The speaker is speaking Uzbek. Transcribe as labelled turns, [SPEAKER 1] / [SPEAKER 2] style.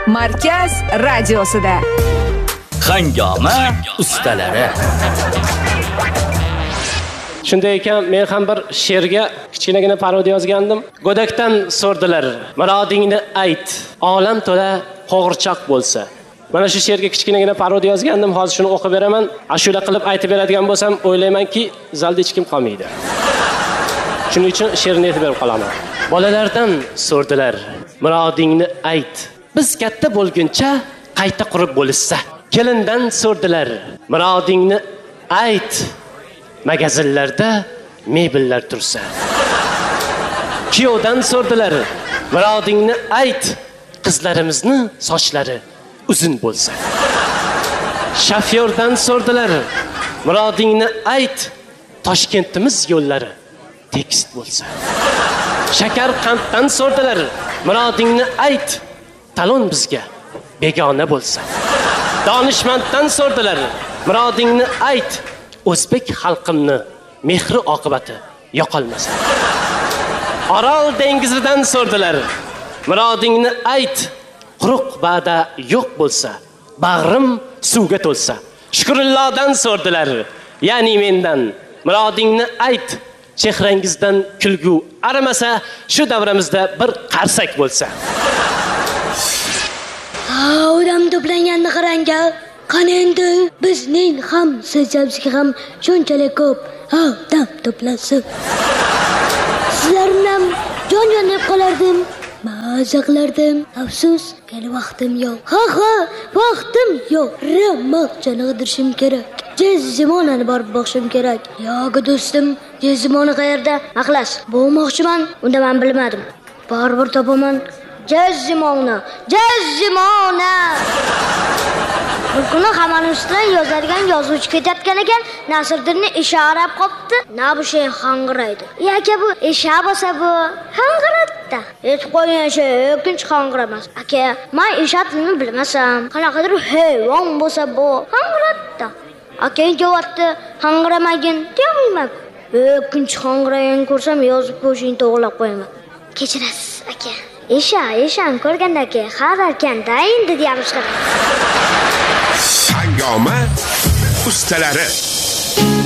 [SPEAKER 1] Markaz radiosida.
[SPEAKER 2] Hangoma ustalari.
[SPEAKER 3] Shunday ekan, men ham bir she'rga kichkinagina parodiya yozgandim. Go'dakdan so'rdilar, murodingni ayt, olam to'la qo'g'irchoq bo'lsa. Mana shu she'rga kichkinagina parodiya yozgandim. Hozir shuni o'qib beraman. Ashula qilib aytib beradigan bo'lsam, o'ylaymanki, zalda hech kim qolmaydi. Shuning uchun she'rni aytib berib qolaman. Bolalardan so'rdilar, murodingni ayt. Biz katta bo'lguncha qayta qurib bo'lishsa. Kelindan so'rdilar, murodingni ayt. Magazinlarda mebellar tursa. Kuyovdan so'rdilar, murodingni ayt. Qizlarimizni sochlari uzun bo'lsa. Shofyordan so'rdilar, murodingni ayt. Toshkentimiz yo'llari tekis bo'lsa. Shakarqanddan so'rdilar, murodingni ayt. Talon bizga begona bo'lsa. Donishmanddan so'rdilar, murodingni ayt. O'zbek xalqimni mehri oqibati yo'qolmasa. Orol dengizidan so'rdilar, murodingni ayt. Quruq ba'da yo'q bo'lsa, bag'rim suvga to'lsa. Shukrullohdan so'rdilar, ya'ni mendan, murodingni ayt. Chehrangizdan kulgu arimasa, shu davramizda bir qarsak bo'lsa.
[SPEAKER 4] Odam to'planganni qarang-a. Qani endi bizning ham sizlarga ham shunchalik ko'p odam to'plansin. Sizlarni ham jon-jon deb qolardim. Maza qilardim. Afsus, hali vaqtim yo'q. Ha, vaqtim yo'q. Ramoqchani qidirishim kerak. Jezzimonani borib boqishim kerak. Yo'q do'stim, Jezzimona qayerda? Aqlas, bo'lmoqchiman. Unda men bilmadim. Baribir topaman. Jezzimona. Bir kuni hammaning ustidan yozadigan yozuvchi ketayotgan ekan, Nasriddinni ishorab qopti. Na bu shay hangiraydi. Aka bu isha bo'lsa bu hangiratda. Aytib qo'ygan shay ikkinchi hangiramas. Aka, men isha tilini bilmasam, qanaqadir hayvon bo'lsa bu hangiratda. Aka javobni hangiramagin demayman. Ikkinchi hangiragan ko'rsam yozib qo'yishni to'g'rilab qo'yaman. Kechirasiz, aka. Isha ko'rganda aka, xabar kanda endi deyamiz.
[SPEAKER 5] Hangoma ustalari.